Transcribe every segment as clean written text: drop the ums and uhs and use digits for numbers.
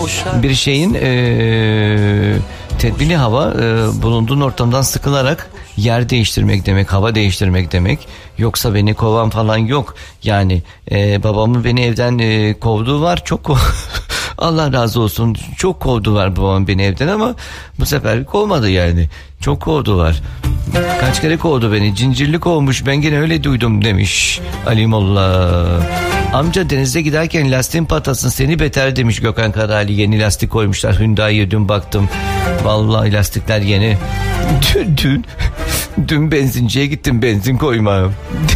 bir şeyin tedbirli hava bulunduğun ortamdan sıkılarak yer değiştirmek demek, hava değiştirmek demek. Yoksa beni kovan falan yok. Yani babamın beni evden kovduğu var, çok Allah razı olsun, çok kovdu var babam beni evden ama bu sefer kovmadı yani. Çok kovdu var. Kaç kere kovdu beni. Cincirli kovmuş, ben gene öyle duydum demiş Alimullah. Amca denize giderken lastiğin patlasın seni beter demiş Gökhan Karali. Yeni lastik koymuşlar Hyundai'ye, dün baktım. Vallahi lastikler yeni. Dün benzinciye gittim benzin koymaya.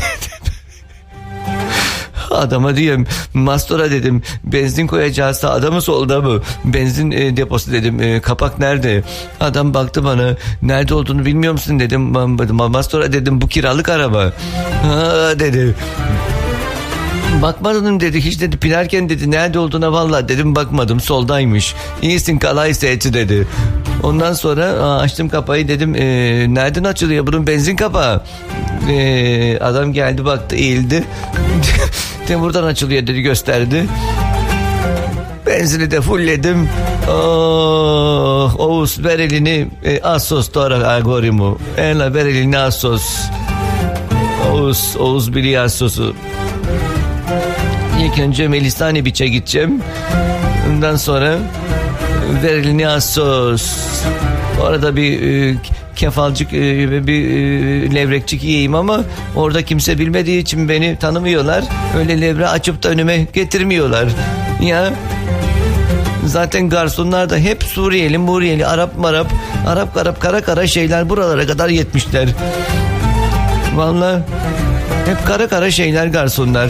Adama diyeyim, Mastora dedim, benzin koyacağız da adamı solda mı? Benzin deposu dedim, kapak nerede? Adam baktı bana, nerede olduğunu bilmiyor musun dedim. Mastora dedim, bu kiralık araba. Ha dedi. Bakmadım dedi, hiç dedi, pinerken dedi, nerede olduğuna vallahi dedim bakmadım, soldaymış. İyisin kalaysa eti dedi. Ondan sonra açtım kapayı, dedim nereden açılıyor bunun benzin kapağı? Adam geldi baktı, eğildi. Buradan açılıyor dedi, gösterdi. Benzini de fullledim. Oh, Oğuz ver elini, Assos doğru agorimu. Ela ver elini Assos. Oğuz biliyor Assos'u. İlk önce Melisane Beach'e gideceğim. Ondan sonra ver elini Assos. Orada bir kefalcık ve bir levrekçik yiyeyim ama orada kimse bilmediği için beni tanımıyorlar. Öyle levre açıp da önüme getirmiyorlar. Ya zaten garsonlar da hep Suriyeli, Arap, kara şeyler, buralara kadar yetmişler. Vallahi hep kara şeyler garsonlar.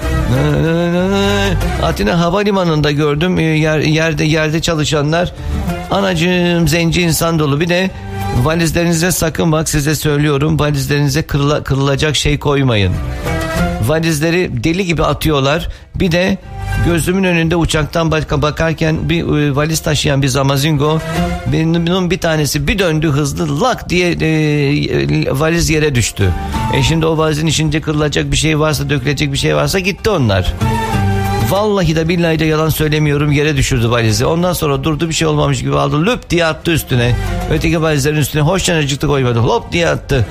Atina havalimanında gördüm yerde çalışanlar. Anacığım zenci insan dolu. Bir de valizlerinize sakın, bak size söylüyorum, valizlerinize kırılacak şey koymayın. Valizleri deli gibi atıyorlar. Bir de gözümün önünde uçaktan bakarken bir valiz taşıyan bir Zamazingo, bunun bir tanesi bir döndü hızlı, lak diye valiz yere düştü. Şimdi o valizin içinde kırılacak bir şey varsa, dökülecek bir şey varsa gitti onlar. Vallahi de billahi de yalan söylemiyorum, yere düşürdü valizi. Ondan sonra durdu, bir şey olmamış gibi aldı, löp diye attı üstüne. Öteki valizlerin üstüne hoşçanacıklı koymadı, hop diye attı.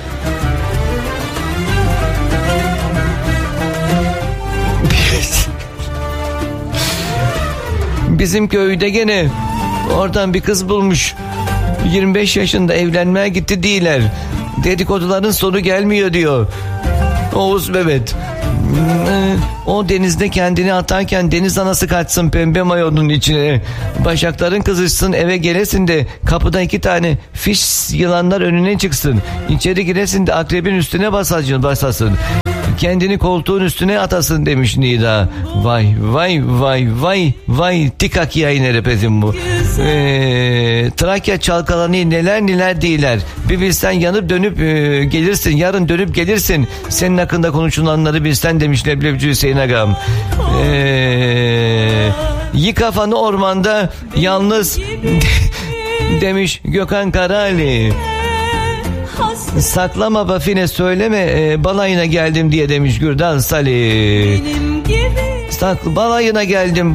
Bizim köyde gene oradan bir kız bulmuş. 25 yaşında, evlenmeye gitti değiller. Dedikoduların sonu gelmiyor diyor Oğuz Mehmet. O denizde kendini atarken deniz anası kaçsın pembe mayonun içine. Başakların kızışsın, eve gelesin de kapıda 2 tane fiş yılanlar önüne çıksın. İçeri giresin de akrebin üstüne basasın. Kendini koltuğun üstüne atasın demiş Nida. Vay tikak yayın repetim bu. Trakya çalkalanı neler değiller. Bir bilsen yanıp dönüp gelirsin, yarın dönüp gelirsin. Senin hakkında konuşulanları bilsen demiş Leblebci Hüseyin Agam. Yık kafanı ormanda yalnız demiş Gökhan Karali. Saklama bafine söyleme balayına geldim diye demiş Gürdan Salih. Balayına geldim.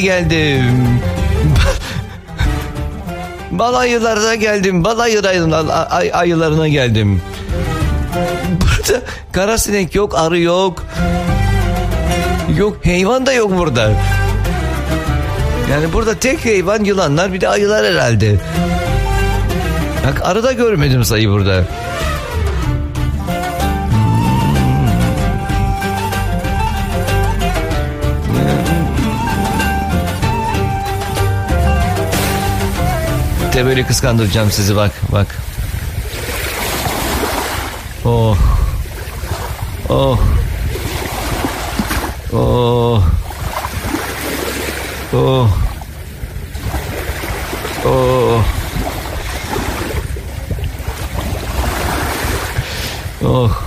Balayılarına geldim. Ayılarına geldim. Burada karasinek yok, arı yok. Yok, hayvan da yok burada. Yani burada tek hayvan yılanlar, bir de ayılar herhalde. Bak, arı da görmedim sayı burada. De böyle kıskandıracağım sizi, bak. Oh. Oh. Oh. Oh. Oh. Oh.